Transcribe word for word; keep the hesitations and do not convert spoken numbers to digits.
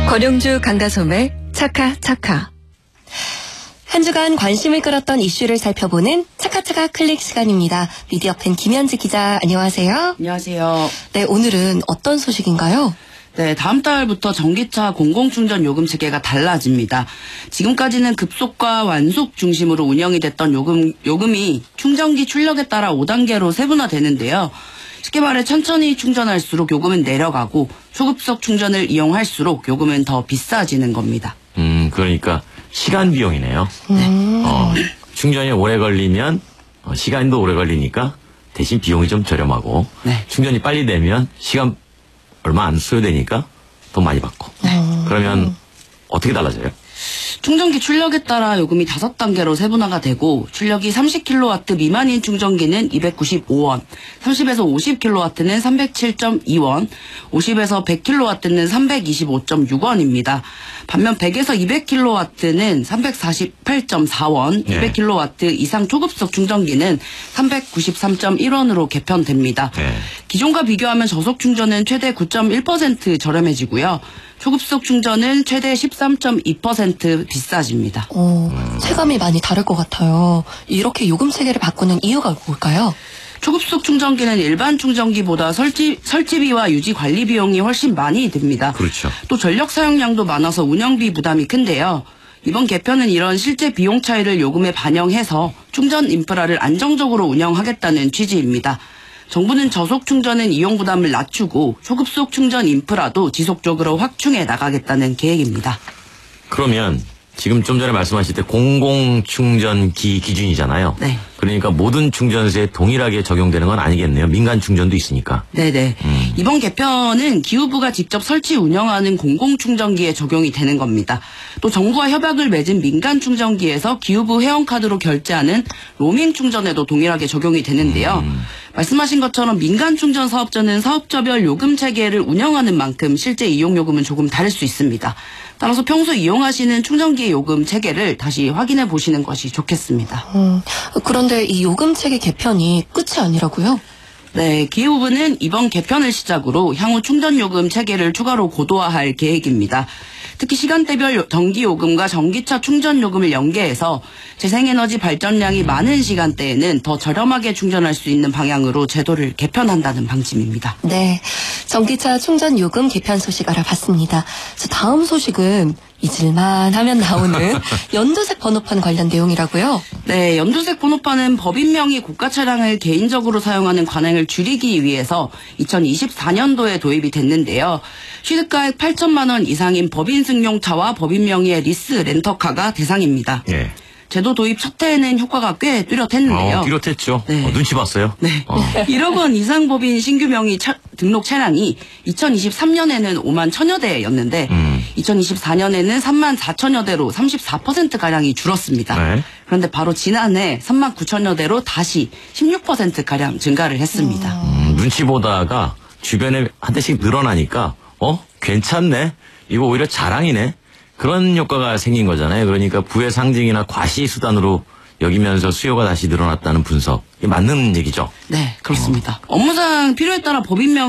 권영주 강다솜의 차카차카. 한 주간 관심을 끌었던 이슈를 살펴보는 차카차카 클릭 시간입니다. 미디어 팬 김현지 기자, 안녕하세요. 안녕하세요. 네, 오늘은 어떤 소식인가요? 네, 다음 달부터 전기차 공공충전 요금 체계가 달라집니다. 지금까지는 급속과 완속 중심으로 운영이 됐던 요금, 요금이 충전기 출력에 따라 오 단계로 세분화되는데요. 쉽게 말해 천천히 충전할수록 요금은 내려가고 초급속 충전을 이용할수록 요금은 더 비싸지는 겁니다. 음, 그러니까 시간 비용이네요. 음. 어, 충전이 오래 걸리면 어, 시간도 오래 걸리니까 대신 비용이 좀 저렴하고 네. 충전이 빨리 되면 시간 얼마 안 소요되니까 돈 많이 받고. 음. 그러면 어떻게 달라져요? 충전기 출력에 따라 요금이 다섯 단계로 세분화가 되고 출력이 삼십 킬로와트 미만인 충전기는 이백구십오 원, 삼십에서 오십 킬로와트는 삼백칠 점 이 원, 오십에서 백 킬로와트는 삼백이십오 점 육 원입니다. 반면 백에서 이백 킬로와트는 삼백사십팔 점 사 원, 네. 이백 킬로와트 이상 초급속 충전기는 삼백구십삼 점 일 원으로 개편됩니다. 네. 기존과 비교하면 저속 충전은 최대 구 점 일 퍼센트 저렴해지고요. 초급속 충전은 최대 십삼 점 이 퍼센트 비싸집니다. 오, 체감이 많이 다를 것 같아요. 이렇게 요금 체계를 바꾸는 이유가 뭘까요? 초급속 충전기는 일반 충전기보다 설치, 설치비와 유지 관리 비용이 훨씬 많이 듭니다. 그렇죠. 또 전력 사용량도 많아서 운영비 부담이 큰데요. 이번 개편은 이런 실제 비용 차이를 요금에 반영해서 충전 인프라를 안정적으로 운영하겠다는 취지입니다. 정부는 저속 충전은 이용 부담을 낮추고 초급속 충전 인프라도 지속적으로 확충해 나가겠다는 계획입니다. 그러면 지금 좀 전에 말씀하실 때 공공충전기 기준이잖아요. 네. 그러니까 모든 충전소에 동일하게 적용되는 건 아니겠네요. 민간 충전도 있으니까. 네네. 음. 이번 개편은 기후부가 직접 설치 운영하는 공공충전기에 적용이 되는 겁니다. 또 정부와 협약을 맺은 민간 충전기에서 기후부 회원카드로 결제하는 로밍 충전에도 동일하게 적용이 되는데요. 음. 말씀하신 것처럼 민간 충전 사업자는 사업자별 요금 체계를 운영하는 만큼 실제 이용 요금은 조금 다를 수 있습니다. 따라서 평소 이용하시는 충전기의 요금 체계를 다시 확인해 보시는 것이 좋겠습니다. 음, 그런데 이 요금 체계 개편이 끝이 아니라고요? 네, 기후부는 이번 개편을 시작으로 향후 충전요금 체계를 추가로 고도화할 계획입니다. 특히 시간대별 전기요금과 전기차 충전요금을 연계해서 재생에너지 발전량이 많은 시간대에는 더 저렴하게 충전할 수 있는 방향으로 제도를 개편한다는 방침입니다. 네, 전기차 충전 요금 개편 소식 알아봤습니다. 자, 다음 소식은 잊을만 하면 나오는 연두색 번호판 관련 내용이라고요? 네, 연두색 번호판은 법인명의 고가 차량을 개인적으로 사용하는 관행을 줄이기 위해서 이천이십사 년도에 도입이 됐는데요. 취득가액 팔천만 원 이상인 법인 승용차와 법인 명의의 리스 렌터카가 대상입니다. 예. 제도 도입 첫 해에는 효과가 꽤 뚜렷했는데요. 어, 뚜렷했죠. 네. 어, 눈치 봤어요. 네. 어. 일억 원 이상 법인 신규 명의 차, 등록 차량이 이천이십삼 년에는 오만 천여 대였는데 음. 이천이십사 년에는 삼만 사천여 대로 삼십사 퍼센트가량이 줄었습니다. 네. 그런데 바로 지난해 삼만 구천여 대로 다시 십육 퍼센트가량 증가를 했습니다. 음, 눈치 보다가 주변에 한 대씩 늘어나니까 어? 괜찮네. 이거 오히려 자랑이네. 그런 효과가 생긴 거잖아요. 그러니까 부의 상징이나 과시 수단으로 여기면서 수요가 다시 늘어났다는 분석. 이게 맞는 얘기죠? 네, 그렇습니다. 업무상 필요에 따라 법인명